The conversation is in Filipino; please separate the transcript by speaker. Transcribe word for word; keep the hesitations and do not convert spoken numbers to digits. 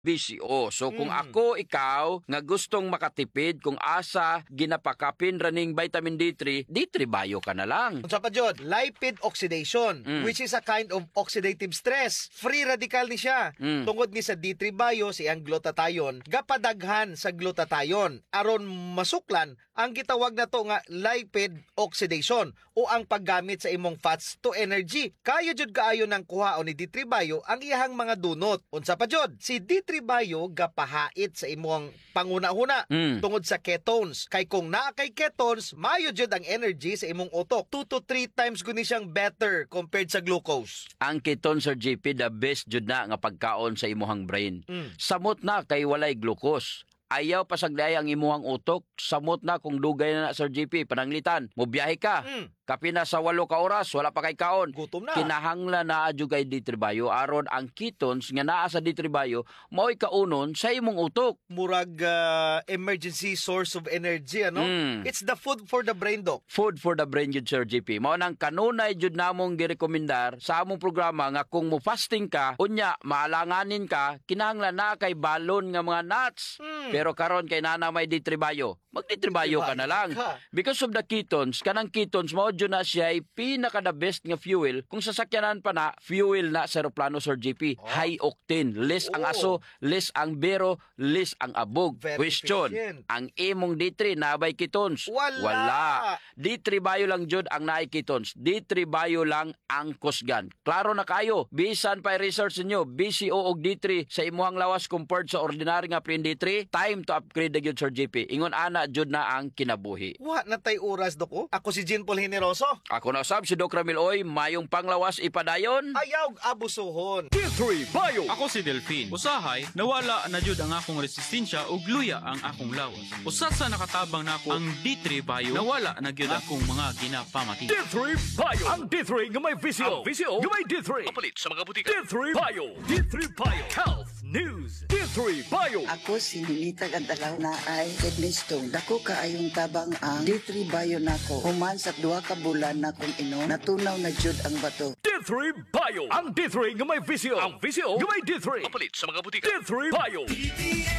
Speaker 1: B C O. So kung
Speaker 2: Mm.
Speaker 1: ako, ikaw, nga gustong makatipid, kung asa, ginapakapin raning vitamin D three, D three Bio ka na lang.
Speaker 2: Unsa pa jud? Lipid oxidation,
Speaker 1: Mm.
Speaker 2: which is a kind of oxidative stress. Free radical ni siya.
Speaker 1: Mm.
Speaker 2: Tungod ni sa D three Bio siyang glutathione, gapadaghan sa glutathione aron masuklan ang gitawag na to nga lipid oxidation o ang paggamit sa imong fats to energy. Kayo jud kaayo ng kuhaon ni D three Bio ang iyahang mga dunot. Unsa pa jud? Si D three Bio gapahait sa imong panguna-huna
Speaker 1: Mm.
Speaker 2: tungod sa ketones. Kay kung naa kay ketones, mayo jud ang energy sa imong utok. two to three times guni siyang better compared sa glucose.
Speaker 1: Ang ketone, Sir J P, the best jud na nga pagkaon sa imuhang brain.
Speaker 2: Mm.
Speaker 1: Samot na kay walay glucose. Ayaw pasagday ang imuhang utok. Samot na kung dugay na na, Sir J P, pananglitan. Mobiyahe ka.
Speaker 2: Mm.
Speaker 1: Kapi na sa walo ka oras, wala pa kay kaon.
Speaker 2: Gutom na.
Speaker 1: Kinahangla na adyo kay D three Bio aron ang ketones nga naa sa D three Bio mao'y kaunon sa imong utok.
Speaker 2: Murag ah, emergency source of energy, ano?
Speaker 1: Mm.
Speaker 2: It's the food for the brain, Doc.
Speaker 1: Food for the brain jud, Sir J P. Mao nang kanunay jud namong girekomendar sa among programa nga kung mo fasting ka, unya maalanganin ka, kinahanglan na kay balon nga mga nuts.
Speaker 2: Mm.
Speaker 1: Pero karon kay nana may D three Bio, mag D three Bio ka na lang.
Speaker 2: Ka.
Speaker 1: Because of the ketones, kanang ketones mao jud na siya ay pinaka the best nga fuel. Kung sasakyanan pa na, fuel na sa eroplano, Sir J P.
Speaker 2: Oh.
Speaker 1: High octane, less ang
Speaker 2: Oh.
Speaker 1: aso, less ang bero, less ang abog.
Speaker 2: Very
Speaker 1: Question,
Speaker 2: efficient.
Speaker 1: ang imong D three nabay ketones?
Speaker 2: Wala.
Speaker 1: Wala. D three Bio lang jud ang naay ketones. D three Bio lang ang kusgan. Klaro na kayo. Bisan pa research niyo, B C O og D three sa imuhang lawas compared sa ordinary nga plain D three, time to upgrade na jud, Sir J P. Ingon ana jud na ang kinabuhi.
Speaker 2: Wa na tay oras, Doc. oh. Ako si Jean Paul Generoso.
Speaker 1: Ako na sab si Doc Ramil Oy, mayong panglawas ipadayon.
Speaker 2: Ayaw abusuhon.
Speaker 1: D three Bio.
Speaker 3: Ako si Delphine. Usahay, nawala na jud ang akong resistensya ug luya ang akong lawas. Usa sa nakatabang nako ang D three Bio, nawala na gyud akong mga ginapamati.
Speaker 4: D three Bio. Ang D three nga may V C O. V C O nga may D three.
Speaker 5: Papalit sa mga butika.
Speaker 4: D three Bio. D three Bio. Health News. D three Bio.
Speaker 6: Ako si Ninita Gandalaw na ay kidney stone. Dako kaayong tabang ang D three Bio nako. Human sa duha ka bulan na kung inom, natunaw na jud ang bato.
Speaker 4: D three Bio. Ang D three nga may V C O. Ang V C O nga may D three.
Speaker 5: Papalit sa mga butika.
Speaker 4: D three Bio.